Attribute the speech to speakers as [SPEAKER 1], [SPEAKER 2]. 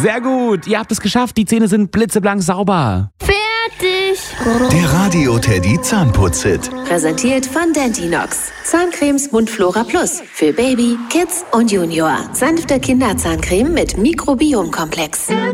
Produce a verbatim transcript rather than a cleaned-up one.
[SPEAKER 1] Sehr gut, ihr habt es geschafft. Die Zähne sind blitzeblank sauber.
[SPEAKER 2] Fertig.
[SPEAKER 3] Der Radio Teddy Zahnputz-Hit.
[SPEAKER 4] Präsentiert von Dentinox. Zahncremes Mundflora Plus. Für Baby, Kids und Junior. Sanfte Kinderzahncreme mit Mikrobiomkomplex.